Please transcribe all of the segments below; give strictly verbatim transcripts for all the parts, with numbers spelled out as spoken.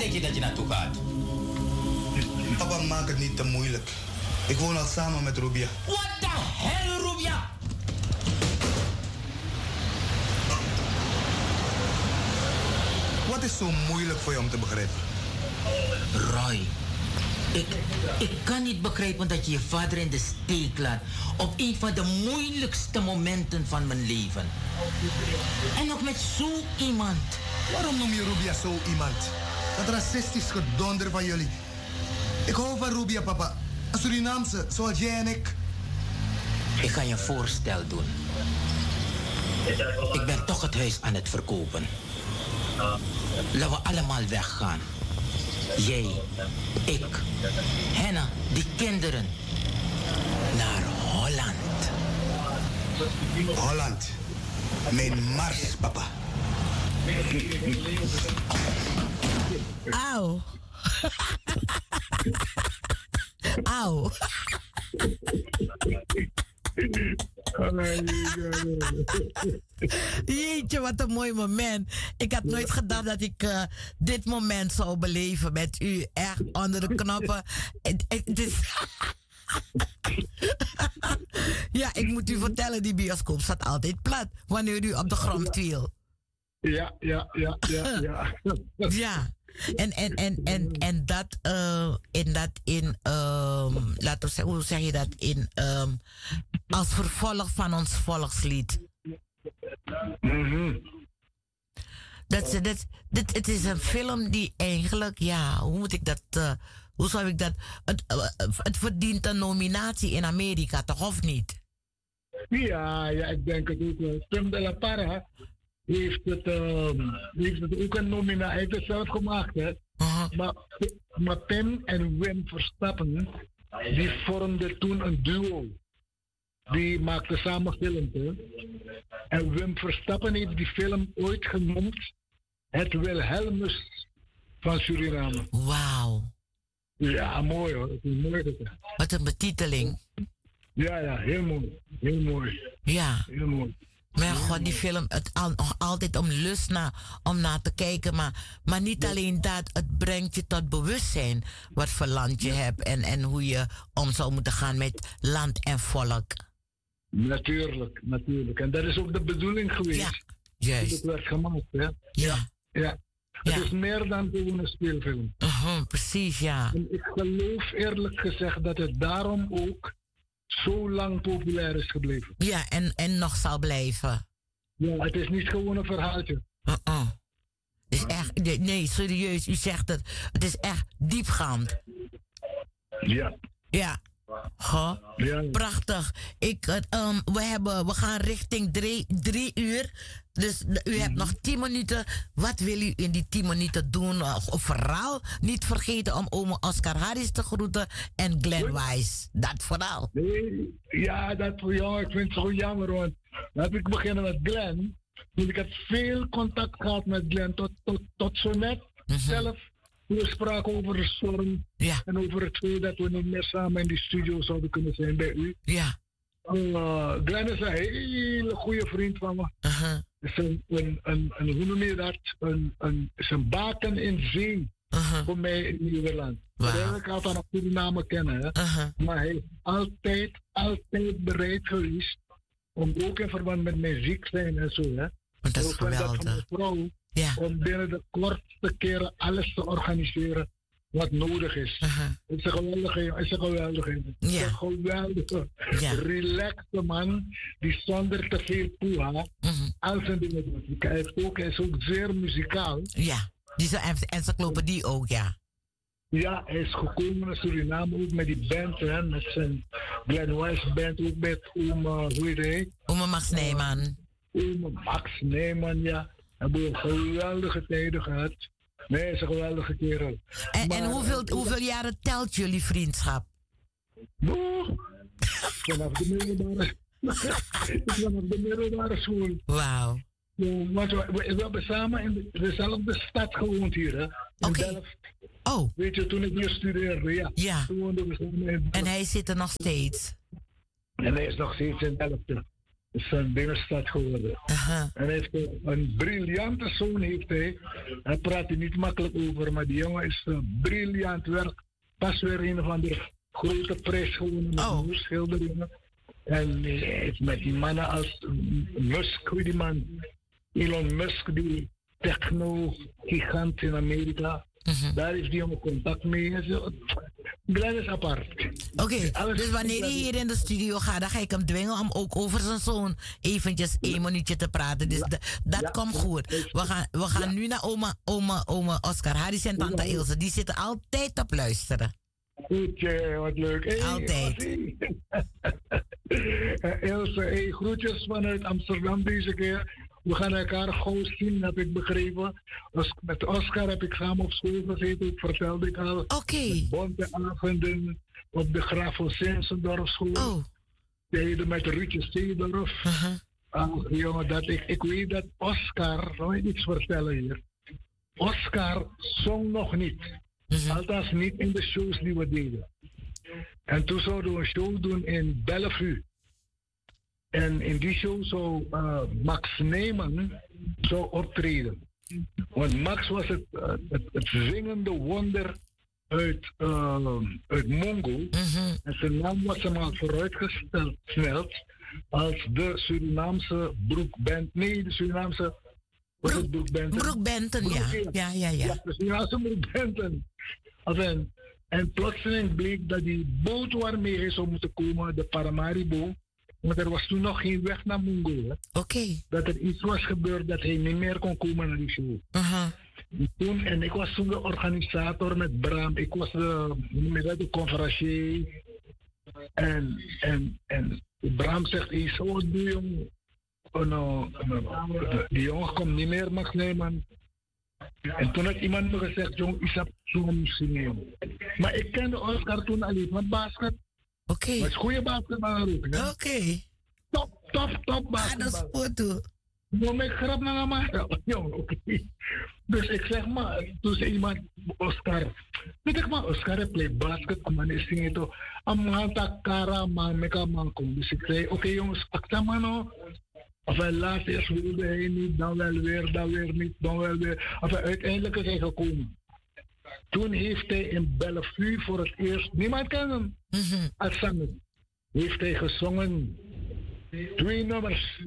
denk je dat je naartoe gaat? Papa, maak het niet te moeilijk. Ik woon al samen met Rubia. What the hell, Rubia? Wat is zo moeilijk voor je om te begrijpen? Roy, ik, ik kan niet begrijpen dat je je vader in de steek laat op een van de moeilijkste momenten van mijn leven. En nog met zo iemand. Waarom noem je Rubia zo iemand? Dat racistisch gedonder van jullie. Ik hou van Rubia, papa. Een Surinaamse, zoals jij en ik. Ik ga je een voorstel doen. Ik ben toch het huis aan het verkopen. Laten we allemaal weggaan. Jij, ik, Henna, die kinderen. Naar Holland. Holland. Mijn Mars, papa. Auw. Auw. Jeetje, wat een mooi moment. Ik had nooit gedacht dat ik uh, dit moment zou beleven met u. Echt onder de knoppen. Het, het is... Ja, ik moet u vertellen, die bioscoop staat altijd plat wanneer u op de grond viel. Ja, ja, ja, ja, ja. Ja. En, en, en, en, en dat, uh, in dat in, um, laten we zeggen, hoe zeg je dat, in, um, als vervolg van ons volkslied. Mm-hmm. Dat, dat, dat, het is een film die eigenlijk, ja, hoe moet ik dat, uh, hoe zou ik dat, het, uh, het verdient een nominatie in Amerika, toch of niet? Ja, ja, ik denk het ook wel. Tim de la Parra heeft het, um, heeft het ook een nominatie. Hij heeft het zelf gemaakt, hè. Uh-huh. Maar, maar Pim en Wim Verstappen, die vormden toen een duo. Die maakten samen films, hè. En Wim Verstappen heeft die film ooit genoemd Het Wilhelmus van Suriname. Wauw. Ja, mooi hoor. Het is mooi. Wat een betiteling. Ja, ja, heel mooi. Heel mooi. Ja. Heel mooi. Maar god, die film, het al, nog altijd om lust naar, om naar te kijken. Maar, maar niet alleen dat, het brengt je tot bewustzijn wat voor land je hebt. En, en hoe je om zou moeten gaan met land en volk. Natuurlijk, natuurlijk. En dat is ook de bedoeling geweest. Ja, juist. Dat het werd gemaakt, hè? Ja. Ja. ja. Het ja. is meer dan gewoon een speelfilm. Uh-huh, precies, ja. En ik geloof eerlijk gezegd dat het daarom ook zo lang populair is gebleven. Ja, en, en nog zal blijven. Ja, het is niet gewoon een verhaaltje. Uh-uh. Het is echt, nee, serieus, u zegt het. Het is echt diepgaand. Ja. Ja. Huh? Ja. Prachtig. Ik, um, we, hebben, we gaan richting drie, drie uur. Dus u hebt mm-hmm. nog tien minuten. Wat wil u in die tien minuten doen? Of, of vooral niet vergeten om ome Oscar Harris te groeten en Glenn Wise. Dat vooral. Nee, ja, dat, ja, ik vind het zo jammer. Want dan heb ik beginnen met Glenn. Dus ik heb veel contact gehad met Glenn. Tot, tot, tot zo net mm-hmm. zelf. We spraken over de storm. Ja. En over het feit dat we niet meer samen in die studio zouden kunnen zijn bij u. Ja. Uh, Glenn is een hele goede vriend van me. Uh-huh. Is een, een, een, een, hoe noem je dat? Een, een, is een baken in zee uh-huh. voor mij in Nederland. Wow. Ik had haar op Suriname kennen. Hè? Uh-huh. Maar hij is altijd, altijd bereid geweest om ook in verband met mijn ziek zijn en zo. Hè? Dat is geweldig. Dat vrouw, ja. Om binnen de kortste keren alles te organiseren wat nodig is. Uh-huh. Het is een geweldige, het is een geweldige, ja. een geweldige, ja. relaxte man die zonder te veel poeha uh-huh. al zijn dingen doet. Hij is ook, hij is ook zeer muzikaal. Ja, die is een encyclopedie ook, ja. Ja, hij is gekomen naar Suriname ook met die band, hè, met zijn Glenn Wise band, ook met Ome, hoe heet hij? Ome Max Nijman. Ome Max Nijman, ja. Hebben we geweldige tijden gehad. Nee, hij is een geweldige kerel. En, maar, en hoeveel, uh, hoeveel jaren telt jullie vriendschap? Boe, vanaf de middelbare, vanaf de middelbare school. Wauw. Ja, want we, we, we hebben samen in dezelfde stad gewoond hier, hè. In okay. Delft. Oh. Weet je, toen ik hier studeerde, ja. Ja. Toen we samen in en hij zit er nog steeds? En hij is nog steeds in Delft. zijn binnenstad geworden. Aha. En hij heeft een, een briljante zoon heeft hij. Hij praat er niet makkelijk over, maar die jongen is een briljant werk. Pas weer een van de grote prijs gewonnen met Oh. schilderingen. En hij heeft met die mannen als Musk, hoe die man, Elon Musk, die techno-gigant in Amerika. Mhm. Daar heeft die jongen contact mee. En zo. Glenn is apart. Oké, Alles- dus wanneer hij hier in de studio gaat, dan ga ik hem dwingen om ook over zijn zoon eventjes één minuutje te praten. Dus de- dat Ja. komt goed. We gaan, we gaan nu naar oma, oma, oma Oscar Harris en tante Ilse. Die zitten altijd op luisteren. Goed, eh, wat leuk. Hey, Altijd. Ossie. Eh, Ilse, hey, groetjes vanuit Amsterdam deze keer. We gaan elkaar gauw zien, heb ik begrepen. Os- met Oscar heb ik samen op school gezeten, dat vertelde ik al. Oké. Bonte avonden op de Grafo Sensendorfschool. Oh. Deden met Ruudje Steedorf. Uh-huh. Ah, jongen, dat ik, ik weet dat Oscar, zal ik iets vertellen hier. Oscar zong nog niet. Mhm. Althans niet in de shows die we deden. En toen zouden we een show doen in Bellevue. En in die show zou uh, Max Neyman zou optreden. Want Max was het, uh, het, het zingende wonder uit, uh, uit Mongo. Mhm. En zijn naam was hem al vooruitgesteld snel als de Surinaamse broekband. Nee, de Surinaamse was het broekband. Broek Benton, ja. Broek, Ja, ja, ja. Ja, de Surinaamse broekband. En, en plotseling bleek dat die boot waarmee hij zou moeten komen, de Paramaribo, want er was toen nog geen weg naar Mongo. hè, Oké. Dat er iets was gebeurd dat hij niet meer kon komen naar die show. Uh-huh. Toen, en ik was toen de organisator met Bram. Ik was de, hoe noem je dat, de conferencier. En, en, en Bram zegt iets, oh, die jongen. Oh, no, no, die jongen komt niet meer, Max Neyman. En toen had iemand me gezegd, jong, is dat zo'n museum. Maar ik kende Oscar toen alleen van basket. Oké. Maar het is goede basketballer ook. hè. Oké. Top, top, top Ah, dat is basketballer. goed, toe. Moet ik grap naar maken? Jong, oké. Dus ik zeg maar, toen zei iemand, Oscar. Weet ik maar, Oscar heeft play basket, man, is zingen toch. Amanta kara man, meka man kom. Dus ik zei, oké jongens, acta mano. Of hij laatst eerst wilde hij niet, dan wel weer, dan weer niet, dan wel weer. Of hij uiteindelijk is hij gekomen. Toen heeft hij in Bellevue voor het eerst, niemand kent hem, Mhm. als zanger. Heeft hij gezongen twee nummers.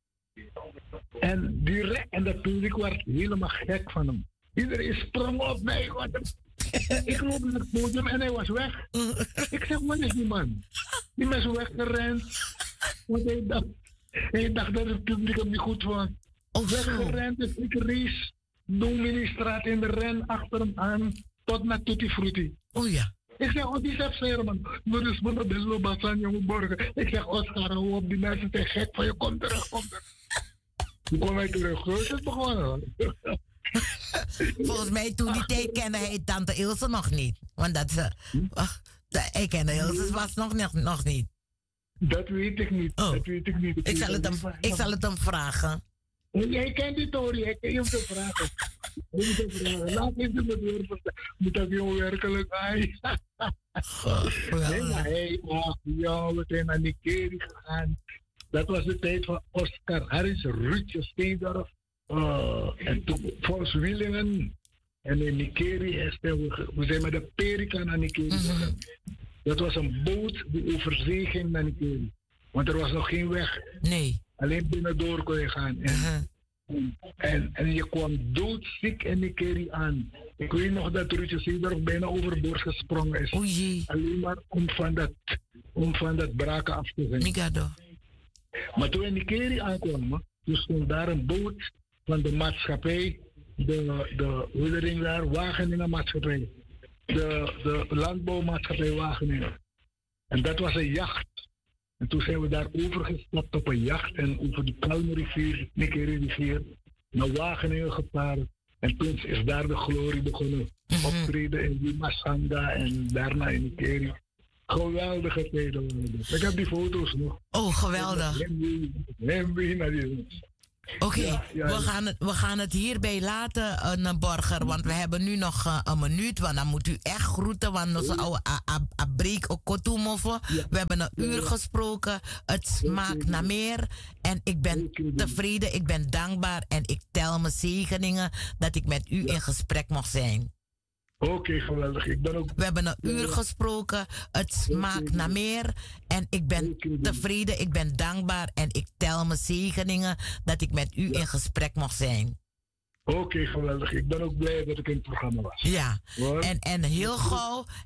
En direct, en dat publiek werd helemaal gek van hem. Iedereen sprong op mij. God. Ik loop naar het podium en hij was weg. Ik zeg, wat is die man? Die man is weggerend. Want hij dacht, hij dacht dat het publiek hem niet goed vond. Oh, zo. Weggerend, dus ik race Dominiestraat in de ren achter hem aan tot naar Tutti Frutti. Oh ja. Ik zeg, oh, die zegt zeer, man. Dat is van de beste Bassan, jonge borgen. Ik zeg, Oscar, hou op, die mensen zijn gek van je, kom terug, kom terug. Toen kwam hij terug, het is begonnen. Volgens mij toen die tijd kende hij tante Ilse nog niet. Want dat ze... Ach, de- hij kende Ilse was nog, nog, nog niet. Dat weet ik niet, Oh. dat weet ik niet. Ik zal het hem, ik zal het hem vragen. Jij kent die Tori, ik kan je hem te vragen. Ik moet hem vragen. Laat eens de deur vertellen. Moet dat jongen werkelijk ai. Nee, maar hij, ach, ja, we zijn naar Nikeri gegaan. Dat was de tijd van Oscar Harris, Ruudje Steedorf. Uh, en toen Vos Wielingen. En in Nikeri is we, we zijn met de Perica naar Nikeri gegaan. Dat was een boot die over zee ging naar Nikeri. Want er was nog geen weg. Nee. Alleen binnendoor kon je gaan. En, Uh-huh. en, en je kwam doodziek in Nikeri aan. Ik weet nog dat Ruudje Steedorf bijna overboord gesprongen is. O jee. Alleen maar om van dat, om van dat braken af te zijn. Migado. Maar toen we in Nikeri aankwamen, toen stond daar een boot van de maatschappij, de, de Willering daar, Wageningen maatschappij. De, de landbouwmaatschappij Wageningen. En dat was een jacht. En toen zijn we daar overgestapt op een jacht en over de Kalmerivier, Nikeri rivier, naar Wageningen gevaren. En toen is daar de glorie begonnen. Mhm. Optreden in die Masanda en daarna in Nikeri. Geweldige tijden. Ik heb die foto's nog. Oh, geweldig. Hemby, Hemby naar die. Oké, okay, ja, ja, we, ja. gaan het, we gaan het hierbij laten, uh, Borger. Want we hebben nu nog uh, een minuut. Want dan moet u echt groeten. Want onze oude break ook kotumoffen. We hebben een uur gesproken. Het smaakt naar meer. En ik ben tevreden. Ik ben dankbaar. En ik tel mijn zegeningen dat ik met u in gesprek mag zijn. Oké, okay, geweldig. Ik ben ook... We hebben een uur gesproken. Het smaakt naar meer. En ik ben tevreden. Ik ben dankbaar. En ik tel mijn zegeningen dat ik met u in gesprek mag zijn. Oké, okay, geweldig. Ik ben ook blij dat ik in het programma was. Ja, en, en heel gauw